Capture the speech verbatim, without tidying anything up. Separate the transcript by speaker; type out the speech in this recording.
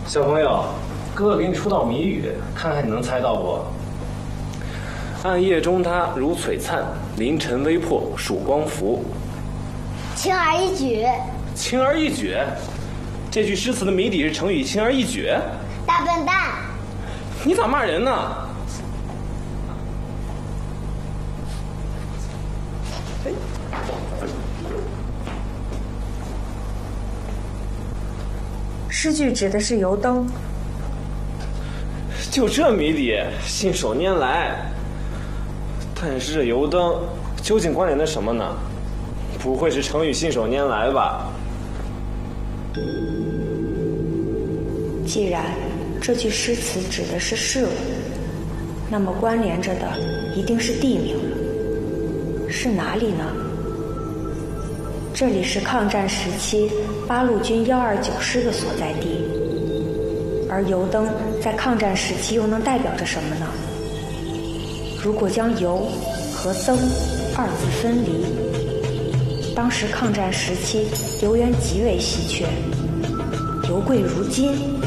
Speaker 1: 小朋友，哥哥给你出道谜语，看看你能猜到不？暗夜中他如璀璨，凌晨微破曙光浮。
Speaker 2: 轻而易举。
Speaker 1: 轻而易举，这句诗词的谜底是成语轻而易举。
Speaker 2: 大笨蛋，
Speaker 1: 你咋骂人呢？
Speaker 3: 诗句指的是油灯。
Speaker 1: 就这谜底，信手拈来。但是这油灯究竟关联的什么呢？不会是成语信手拈来吧？
Speaker 3: 既然这句诗词指的是事物，那么关联着的一定是地名了。是哪里呢？这里是抗战时期八路军一二九师的所在地，而油灯在抗战时期又能代表着什么呢？如果将油和灯二字分离，当时抗战时期油源极为稀缺，油贵如金，